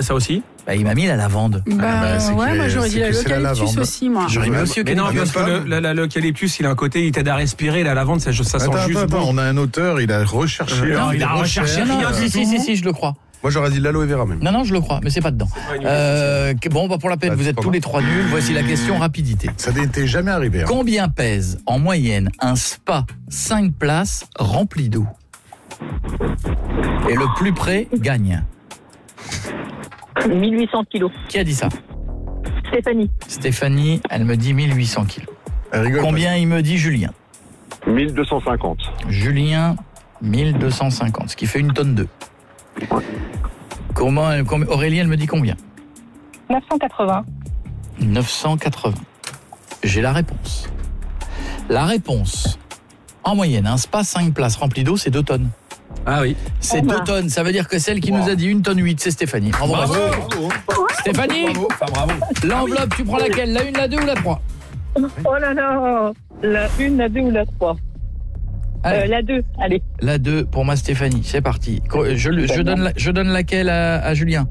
ça aussi. Bah, il m'a mis la lavande. Moi j'aurais dit l'eucalyptus aussi, moi. J'aurais mis aussi Mais non, parce que l'eucalyptus, il a un côté, il t'aide à respirer. La lavande, ça sent juste. Attends, on a un auteur, il a recherché. Non, il a recherché rien. Si, je le crois. Moi, j'aurais dit l'aloe vera même. Non, je le crois, mais c'est pas dedans. Pour la peine, vous êtes tous les 3 nuls. Voici la question rapidité. Ça n'était jamais arrivé. Combien pèse en moyenne un spa 5 places rempli d'eau? Et le plus près gagne. 1800 kilos. Qui a dit ça? Stéphanie, elle me dit 1800 kilos. Combien il me dit Julien? 1250. Julien, 1250, ce qui fait 1 tonne 2. Aurélie, elle me dit combien? 980. 980. J'ai la réponse. La réponse, en moyenne, un spa 5 places rempli d'eau, c'est 2 tonnes. Ah oui. C'est 2 tonnes, ça veut dire que celle qui nous a dit 1 tonne 8, c'est Stéphanie. Bravo. Stéphanie, bravo. L'enveloppe, tu prends laquelle? La 1, la 2 ou la 3? Oh là là, la 1, la 2 ou la 3? La 2, allez. La 2 pour ma Stéphanie, c'est parti. Je donne laquelle à Julien?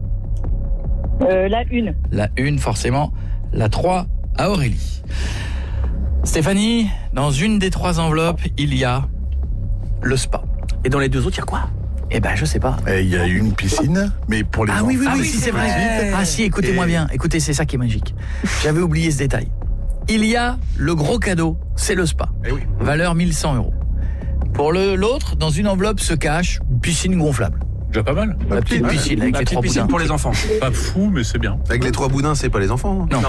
La 1. La 1, forcément. La 3 à Aurélie. Stéphanie, dans une des 3 enveloppes, il y a le spa. Et dans les 2 autres, il y a quoi? Eh ben, je sais pas. Il y a une piscine, mais pour les enfants. Oui, c'est vrai. Ah si, écoutez-moi bien. Écoutez, c'est ça qui est magique. J'avais oublié ce détail. Il y a le gros cadeau, c'est le spa. Valeur 1100 €. Pour l'autre, dans une enveloppe se cache une piscine gonflable. Déjà pas mal. La petite piscine avec les 3 boudins. Pour les enfants. Pas fou, mais c'est bien. Avec les 3 boudins, c'est pas les enfants. Non.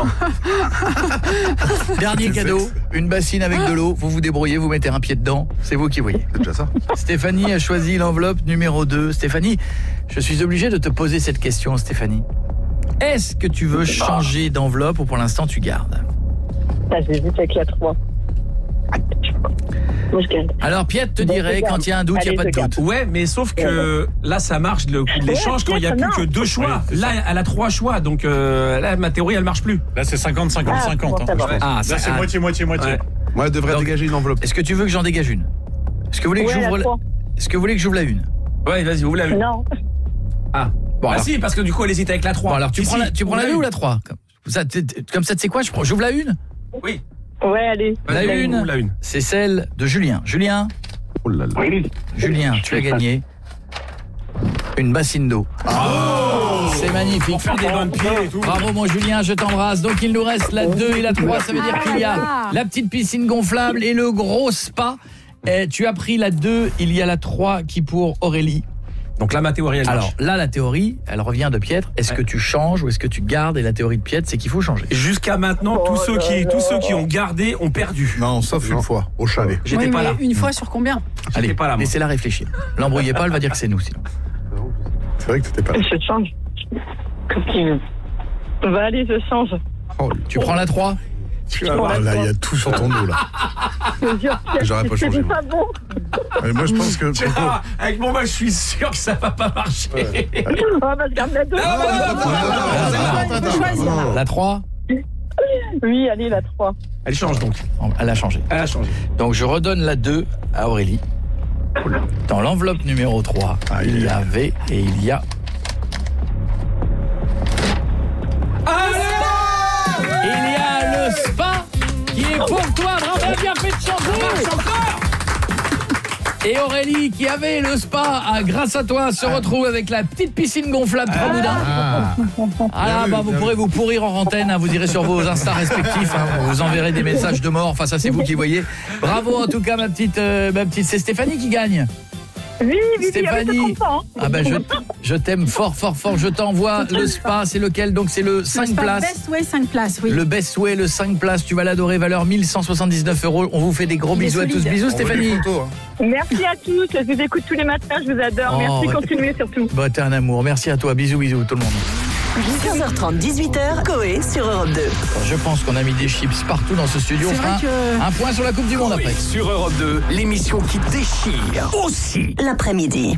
Dernier cadeau, une bassine avec de l'eau. Vous vous débrouillez, vous mettez un pied dedans. C'est vous qui voyez. C'est déjà ça. Stéphanie a choisi l'enveloppe numéro 2. Stéphanie, je suis obligé de te poser cette question, Stéphanie. Est-ce que tu veux changer d'enveloppe ou pour l'instant tu gardes? J'hésite avec la 3. Moi, je garde. Alors Piette te dirait, quand il y a un doute, il n'y a pas de doute. Ouais, mais sauf que là, ça marche le coup de l'échange quand il n'y a plus que 2 choix. Là, elle a 3 choix, donc là, ma théorie, elle marche plus. Là, c'est 50-50-50. Là, c'est moitié-moitié. Ouais. Moi, elle devrait dégager une enveloppe. Est-ce que tu veux que j'en dégage une? Est-ce que vous voulez que j'ouvre Est-ce que vous voulez que j'ouvre la 1? Ouais, vas-y, ouvre la 1. Non. Ah. Bon, alors si, parce que du coup, elle hésite avec la 3. Bon, alors tu prends la 2 ou la 3? Comme ça, tu sais quoi, j'ouvre la 1? Oui. Ouais, allez. La 1, c'est celle de Julien. Julien, Oh là là. Julien, tu as gagné une bassine d'eau. C'est magnifique. Pour faire des bains de pieds et tout. Bravo mon Julien, je t'embrasse. Donc il nous reste la 2 et la 3, ça veut dire qu'il y a la petite piscine gonflable et le gros spa. Et tu as pris la 2, il y a la 3 qui pour Aurélie. Donc là, ma théorie, elle marche. Alors là, la théorie, elle revient de Pietre. Est-ce que tu changes ou est-ce que tu gardes? Et la théorie de Pietre, c'est qu'il faut changer. Jusqu'à maintenant, tous ceux qui ont gardé ont perdu. Non, sauf une fois, au chalet. J'étais pas là. Une fois sur combien? Allez, pas là, moi. laissez-la réfléchir. L'embrouillez pas, elle va dire que c'est nous sinon. C'est vrai que t'étais pas là. Je change. Bah allez, je change. Tu prends la 3? Là, il y a tout sur ton dos, là. J'aurais pas changé. C'est pas bon. Moi, je pense que... Avec mon match, je suis sûr que ça va pas marcher. Oh, bah, je garde la 2. La 3? Oui, allez, la 3. Elle change donc. Elle a changé. Donc je redonne la 2 à Aurélie. Dans l'enveloppe numéro 3, il y avait et il y a... Il y a le spa qui est pour toi. Bravo, elle a bien fait de changer. Et Aurélie, qui avait le spa, grâce à toi, se retrouve avec la petite piscine gonflable 3 boudins. Vous pourrez vous pourrir en antenne, vous irez sur vos Insta respectifs, vous enverrez des messages de mort, enfin ça c'est vous qui voyez. Bravo en tout cas ma petite, c'est Stéphanie qui gagne. Oui, Stéphanie, je t'aime fort, je t'envoie le spa, c'est lequel? Donc c'est le 5 places. Best Way 5 places, oui. Le Best Way, le 5 places, tu vas l'adorer, valeur 1179 €. On vous fait des gros bisous à tous. Bisous Stéphanie. Merci à tous, je vous écoute tous les matins, je vous adore. Merci, continuez surtout. Bah t'es un amour, merci à toi, bisous tout le monde. 15h30, 18h, Coé sur Europe 2. Je pense qu'on a mis des chips partout dans ce studio. On fera un point sur la Coupe du Monde après. Sur Europe 2, l'émission qui déchire aussi l'après-midi.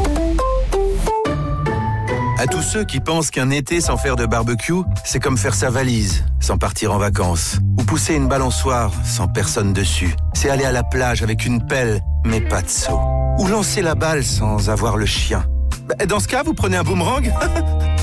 À tous ceux qui pensent qu'un été sans faire de barbecue, c'est comme faire sa valise sans partir en vacances. Ou pousser une balançoire sans personne dessus. C'est aller à la plage avec une pelle, mais pas de seau. Ou lancer la balle sans avoir le chien. Dans ce cas, vous prenez un boomerang.